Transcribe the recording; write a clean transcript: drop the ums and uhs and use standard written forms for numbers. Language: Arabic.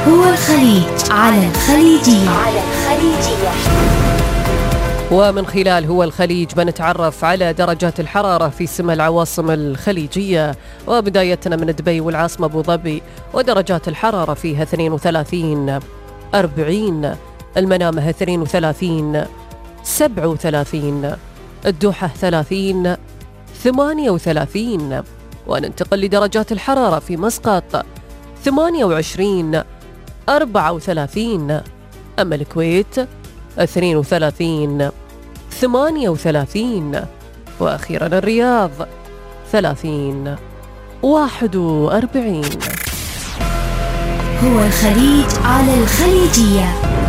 هو الخليج على الخليجية. ومن خلال هو الخليج بنتعرف على درجات الحرارة في سمى العواصم الخليجية، وبدايتنا من دبي والعاصمة أبو ظبي، ودرجات الحرارة فيها 32 40، المنامة 32 37، الدوحة 30 38. وننتقل لدرجات الحرارة في مسقط 28 34، أما الكويت 32 38، وأخيرا الرياض 30 41. هو الخليج على الخليجية.